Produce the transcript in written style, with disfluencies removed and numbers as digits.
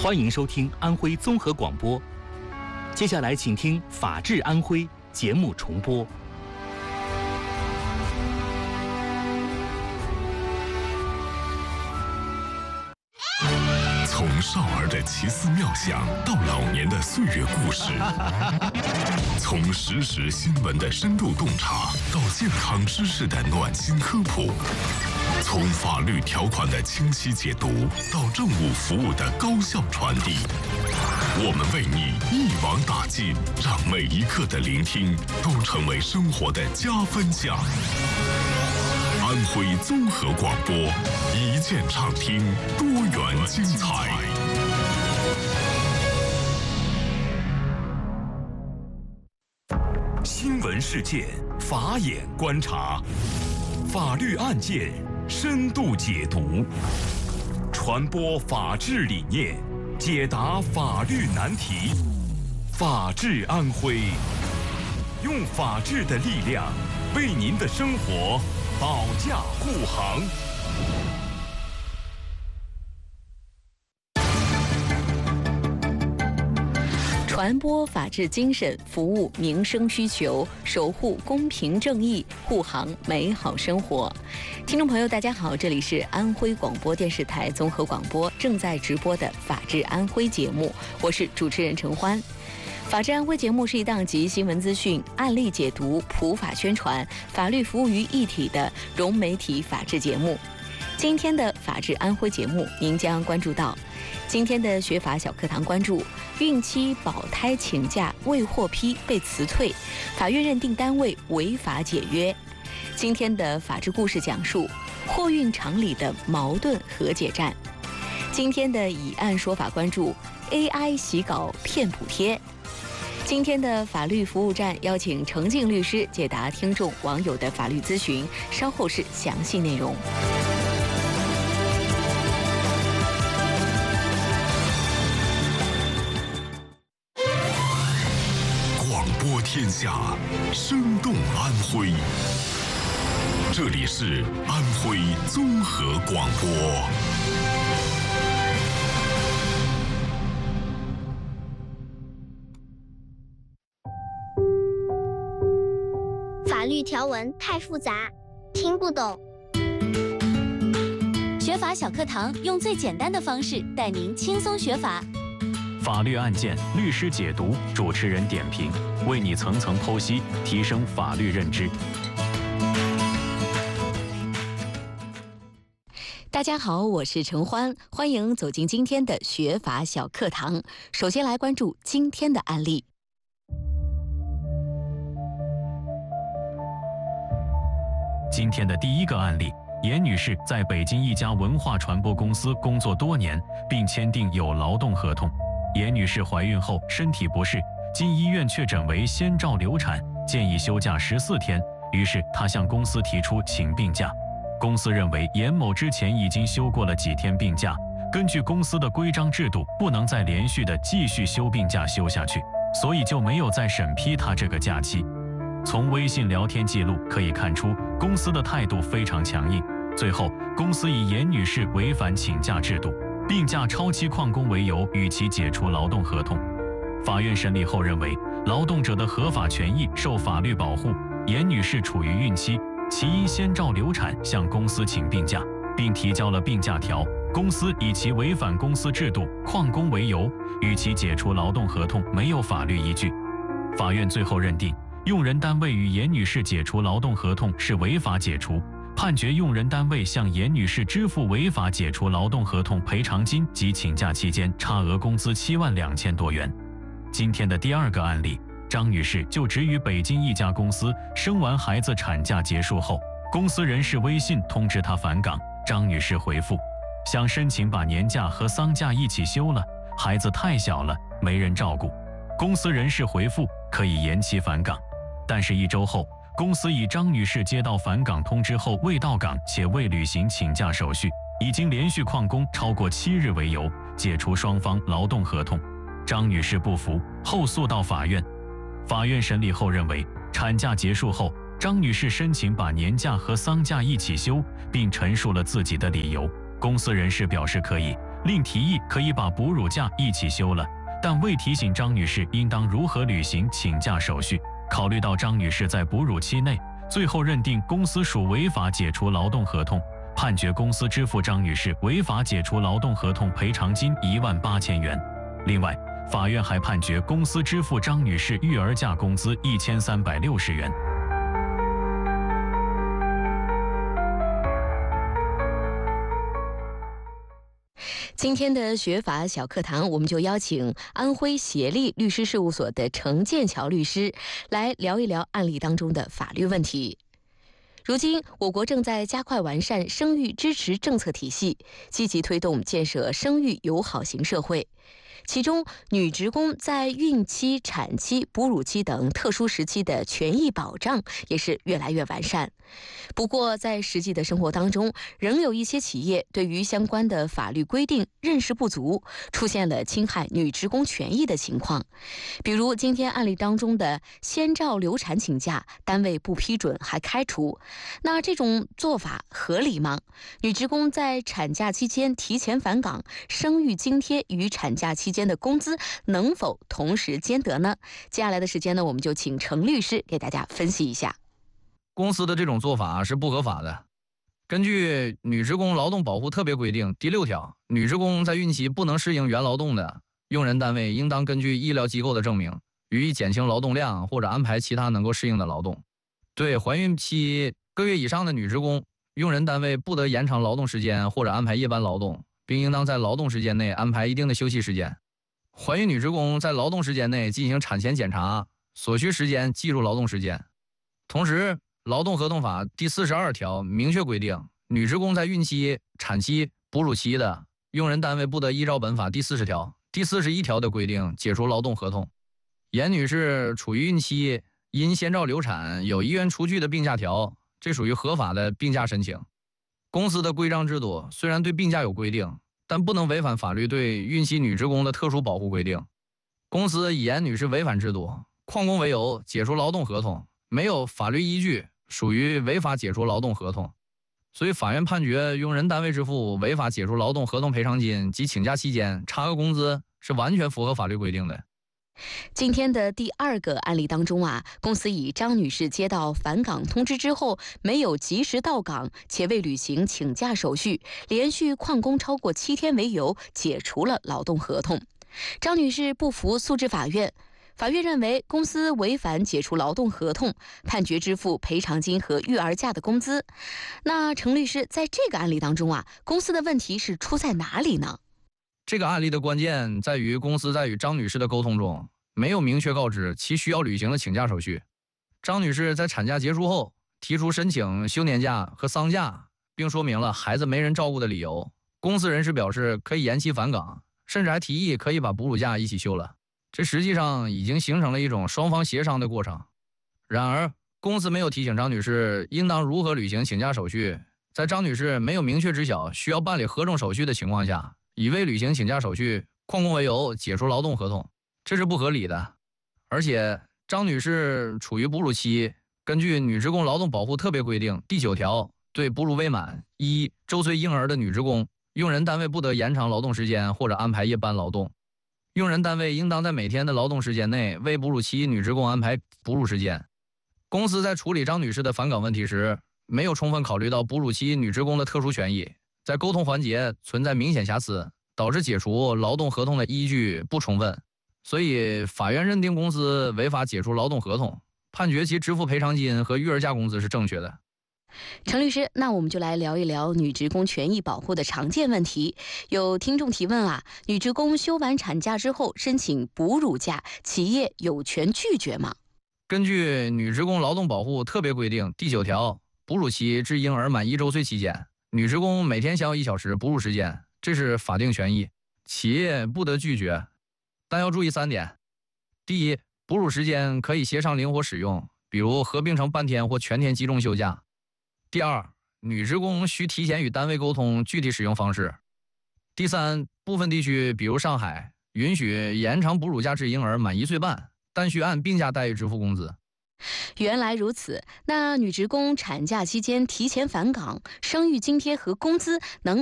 欢迎收听安徽综合广播。接下来，请听《法治安徽》节目重播。 从少儿的奇思妙想到老年的岁月故事，从实时新闻的深入洞察到健康知识的暖心科普，从法律条款的清晰解读到政务服务的高效传递，我们为你一网打尽，让每一刻的聆听都成为生活的加分项。安徽综合广播，一键畅听，多元精彩。新闻事件，法眼观察，法律案件深度解读，传播法治理念，解答法律难题。法治安徽，用法治的力量为您的生活保驾护航。 传播法治精神，服务民生需求，守护公平正义，护航美好生活。听众朋友，大家好，这里是安徽广播电视台综合广播正在直播的《法治安徽》节目，我是主持人陈欢。法治安徽节目是一档集新闻资讯、案例解读、普法宣传、法律服务于一体的融媒体法治节目。今天的法治安徽节目，您将关注到今天的学法小课堂，关注孕期保胎请假未获批被辞退，法院认定单位违法解约。今天的法治故事讲述货运厂里的矛盾和解战。今天的以案说法，关注 AI 洗稿骗补贴。今天的法律服务站邀请程静律师解答听众网友的法律咨询，稍后是详细内容。 广播天下，生动安徽。这里是安徽综合广播。 法律条文太复杂，听不懂。 学法小课堂用最简单的方式带您轻松学法。 法律案件，律师解读，主持人点评，为你层层剖析，提升法律认知。 大家好，我是陈欢，欢迎走进今天的学法小课堂。首先来关注今天的案例。 今天的第一个案例，严女士在北京一家文化传播公司工作多年，并签订有劳动合同。严女士怀孕后身体不适，经医院确诊为先兆流产，建议休假14天，于是她向公司提出请病假。公司认为严某之前已经休过了几天病假，根据公司的规章制度，不能再连续的继续休病假休下去，所以就没有再审批她这个假期。从微信聊天记录可以看出，公司的态度非常强硬。最后，公司以严女士违反请假制度、病假超期旷工为由，与其解除劳动合同。法院审理后认为，劳动者的合法权益受法律保护。严女士处于孕期，其因先兆流产向公司请病假，并提交了病假条，公司以其违反公司制度、旷工为由，与其解除劳动合同没有法律依据。法院最后认定，用人单位与严女士解除劳动合同是违法解除，判决用人单位向严女士支付违法解除劳动合同赔偿金及请假期间差额工资72000多元。今天的第二个案例，张女士就职于北京一家公司，生完孩子产假结束后，公司人事微信通知她返岗，张女士回复，想申请把年假和丧假一起休了，孩子太小了，没人照顾。公司人事回复可以延期返岗。但是1周后，公司以张女士接到返岗通知后未到岗且未履行请假手续，已经连续旷工超过7日为由，解除双方劳动合同。张女士不服，后诉到法院。法院审理后认为，产假结束后，张女士申请把年假和丧假一起休，并陈述了自己的理由。公司人事表示可以， 另提议可以把哺乳假一起休了，但未提醒张女士应当如何履行请假手续。考虑到张女士在哺乳期内，最后认定公司属违法解除劳动合同，判决公司支付张女士违法解除劳动合同赔偿金18000元。另外，法院还判决公司支付张女士育儿假工资1360元。 今天的学法小课堂，我们就邀请安徽协力律师事务所的程建桥律师来聊一聊案例当中的法律问题。如今，我国正在加快完善生育支持政策体系，积极推动建设生育友好型社会。其中，女职工在孕期、产期、哺乳期等特殊时期的权益保障也是越来越完善。不过，在实际的生活当中，仍有一些企业对于相关的法律规定认识不足，出现了侵害女职工权益的情况。比如今天案例当中的先兆流产请假，单位不批准还开除，那这种做法合理吗？女职工在产假期间提前返岗，生育津贴与产假期间的工资能否同时兼得呢？接下来的时间呢，我们就请程律师给大家分析一下。 公司的这种做法是不合法的。根据《女职工劳动保护特别规定》第6条，女职工在孕期不能适应原劳动的，用人单位应当根据医疗机构的证明，予以减轻劳动量或者安排其他能够适应的劳动。对怀孕期个月以上的女职工，用人单位不得延长劳动时间或者安排夜班劳动，并应当在劳动时间内安排一定的休息时间。怀孕女职工在劳动时间内进行产前检查，所需时间计入劳动时间。同时，劳动合同法第42条明确规定，女职工在孕期、产期、哺乳期的，用人单位不得依照本法第40条、第41条的规定解除劳动合同。严女士处于孕期，因先兆流产有医院出具的病假条，这属于合法的病假申请。公司的规章制度虽然对病假有规定，但不能违反法律对孕期女职工的特殊保护规定。公司以严女士违反制度、旷工为由解除劳动合同，没有法律依据，属于违法解除劳动合同，所以法院判决用人单位支付违法解除劳动合同赔偿金及请假期间差额工资是完全符合法律规定的。 今天的第2个案例当中啊，公司以张女士接到返岗通知之后没有及时到岗，且未履行请假手续，连续旷工超过7天为由，解除了劳动合同。张女士不服诉至法院，法院认为公司违反解除劳动合同，判决支付赔偿金和育儿假的工资。那程律师，在这个案例当中啊，公司的问题是出在哪里呢？ 这个案例的关键在于公司在与张女士的沟通中没有明确告知其需要履行的请假手续。张女士在产假结束后提出申请休年假和丧假，并说明了孩子没人照顾的理由。公司人士表示可以延期返岗，甚至还提议可以把哺乳假一起休了。这实际上已经形成了一种双方协商的过程。然而，公司没有提醒张女士应当如何履行请假手续，在张女士没有明确知晓需要办理何种手续的情况下，以未履行请假手续旷工为由解除劳动合同，这是不合理的。而且，张女士处于哺乳期，根据《女职工劳动保护特别规定》第9条，对哺乳未满1周岁婴儿的女职工，用人单位不得延长劳动时间或者安排夜班劳动。用人单位应当在每天的劳动时间内为哺乳期女职工安排哺乳时间。公司在处理张女士的返岗问题时，没有充分考虑到哺乳期女职工的特殊权益，在沟通环节存在明显瑕疵，导致解除劳动合同的依据不充分，所以法院认定公司违法解除劳动合同，判决其支付赔偿金和育儿假工资是正确的。 程律师，那我们就来聊一聊女职工权益保护的常见问题。有听众提问啊，女职工休完产假之后申请哺乳假，企业有权拒绝吗？ 根据《女职工劳动保护特别规定》第9条，哺乳期至婴儿满1周岁期间，女职工每天享有1小时哺乳时间，这是法定权益，企业不得拒绝。但要注意3点：第一，哺乳时间可以协商灵活使用，比如合并成半天或全天集中休假。第二，女职工需提前与单位沟通具体使用方式。第三，部分地区，比如上海，允许延长哺乳假至婴儿满1岁半，但需按病假待遇支付工资。 原来如此，那女职工产假期间提前返岗，生育津贴和工资能